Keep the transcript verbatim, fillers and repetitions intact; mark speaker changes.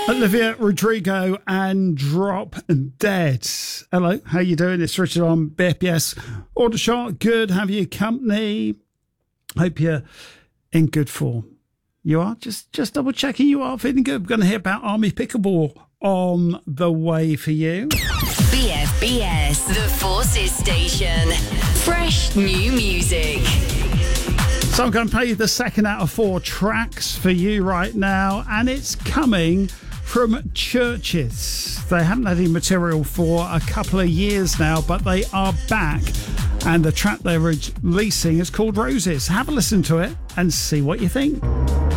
Speaker 1: Olivia Rodrigo and Drop Dead. Hello, how you doing? It's Richard on B F B S. Order shot, good. Have you company? Hope you're in good form. You are? Just just double checking you are feeling good. We're going to hear about Army Pickleball on the way for you.
Speaker 2: B F B S, the Forces Station. Fresh new music.
Speaker 1: So I'm going to play you the second out of four tracks for you right now, and it's coming from Churches. They haven't had any material for a couple of years now, but they are back, and the track they're releasing is called Roses. Have a listen to it and see what you think.